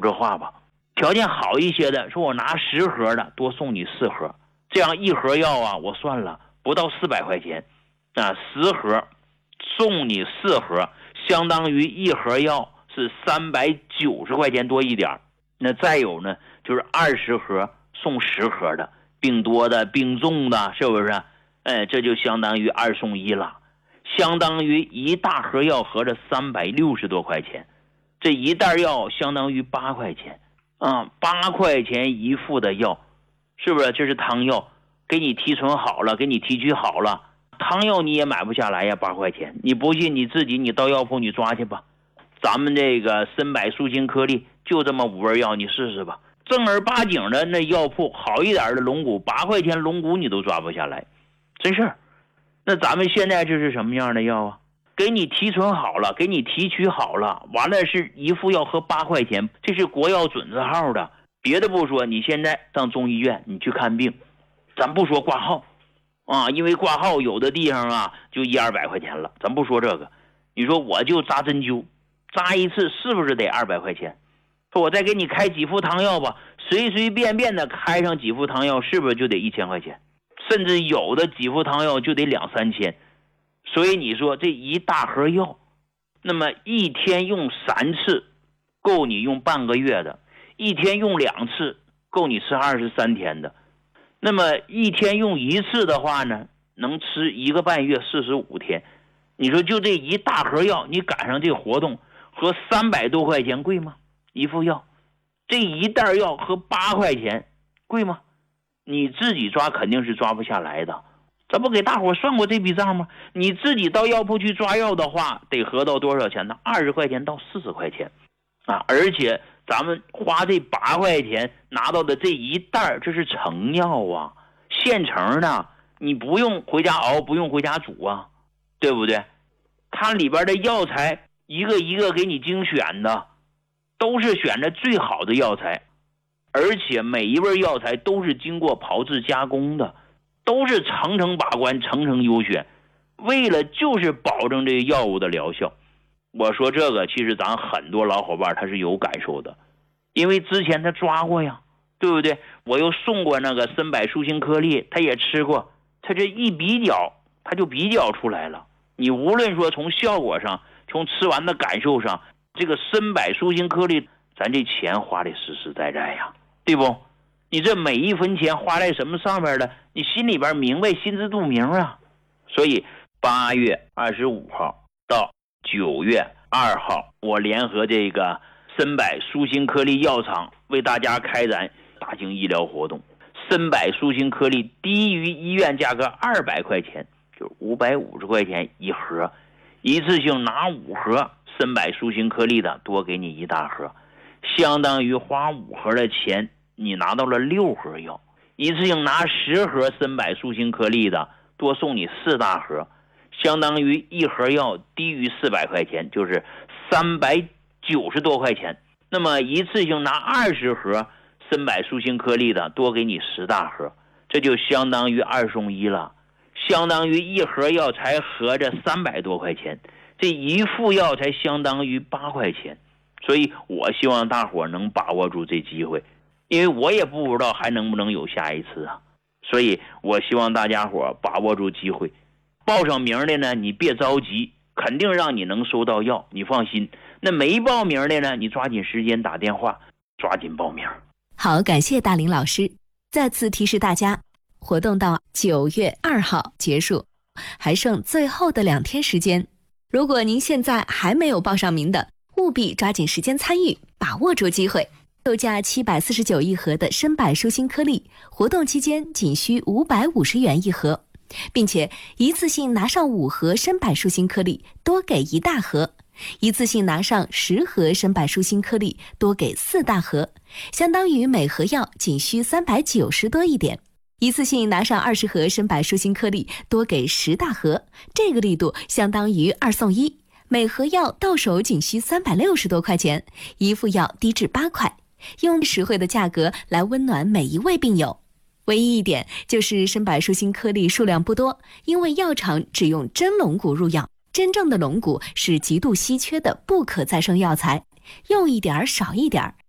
这话吧。条件好一些的，说我拿10盒的，多送你4盒，这样1盒药啊，我算了不到400块钱啊，10盒送你4盒，相当于1盒药是390块钱多一点。那再有呢，就是20盒送10盒的，病多的病重的，是不是？这就相当于2送1了，相当于1大盒药合着360多块钱，这1袋药相当于8块钱啊，8块钱1副的药，是不是？这是汤药，给你提纯好了，给你提取好了，汤药你也买不下来呀，8块钱。你不信你自己你到药铺你抓去吧，咱们这个参柏舒心颗粒就这么5味药，你试试吧。正儿八经的那药铺好一点的龙骨，8块钱龙骨你都抓不下来，真是。那咱们现在这是什么样的药啊？给你提纯好了，给你提取好了，完了是1副药合8块钱，这是国药准字号的。别的不说，你现在上中医院你去看病，咱不说挂号啊，因为挂号有的地方啊就100-200块钱了，咱不说这个。你说我就扎针灸，扎一次是不是得200块钱？说我再给你开几副汤药吧，随随便便的开上几副汤药，是不是就得1000块钱？甚至有的几副汤药就得2-3千。所以你说这1大盒药，那么1天用3次够你用半个月的，1天用2次够你吃23天的，那么1天用1次的话呢，能吃1个半月45天。你说就这1大盒药，你赶上这个活动和300多块钱贵吗？1副药，这1袋药和8块钱贵吗？你自己抓肯定是抓不下来的。咱不给大伙算过这笔账吗？你自己到药铺去抓药的话，得合到多少钱呢？20块钱到40块钱啊！而且咱们花这8块钱拿到的这1袋，这是成药啊，现成的，你不用回家熬，不用回家煮啊，对不对？它里边的药材一个一个给你精选的，都是选的最好的药材，而且每一味药材都是经过炮制加工的，都是层层把关，层层优选，为了就是保证这个药物的疗效。我说这个其实咱很多老伙伴他是有感受的，因为之前他抓过呀，对不对？我又送过那个参柏舒心颗粒，他也吃过，他这一比较他就比较出来了。你无论说从效果上，从吃完的感受上，这个参柏舒心颗粒咱这钱花的实实在在呀，对不？你这每一分钱花在什么上面了，你心里边明白，心知肚明啊。所以8月25号到9月2号，我联合这个参柏舒心颗粒药厂为大家开展大型医疗活动。参柏舒心颗粒低于医院价格200块钱，就是550块钱1盒，一次性拿5盒参柏舒心颗粒的，多给你1大盒，相当于花5盒的钱你拿到了6盒药。一次性拿10盒参柏舒心颗粒的，多送你4大盒，相当于1盒药低于400块钱，就是390多块钱。那么一次性拿20盒参柏舒心颗粒的，多给你10大盒，这就相当于2送1了，相当于1盒药才合着300多块钱，这1副药才相当于8块钱。所以我希望大伙能把握住这机会，因为我也不知道还能不能有下一次啊。所以我希望大家伙把握住机会，报上名的呢，你别着急，肯定让你能收到药，你放心。那没报名的呢，你抓紧时间打电话，抓紧报名。 好，感谢大林老师。再次提示大家，活动到9月2号结束，还剩最后的2天时间。如果您现在还没有报上名的，务必抓紧时间参与，把握住机会。售价749一盒的参柏舒心颗粒，活动期间仅需550元一盒，并且一次性拿上5盒参柏舒心颗粒，多给1大盒；一次性拿上10盒参柏舒心颗粒，多给4大盒，相当于每盒药仅需390多一点。一次性拿上20盒参柏舒心颗粒，多给10大盒，这个力度相当于2送1，每盒药到手仅需360多块钱，1副药低至8块，用实惠的价格来温暖每一位病友。唯一一点就是参柏舒心颗粒数量不多，因为药厂只用真龙骨入药，真正的龙骨是极度稀缺的不可再生药材，用一点少一点，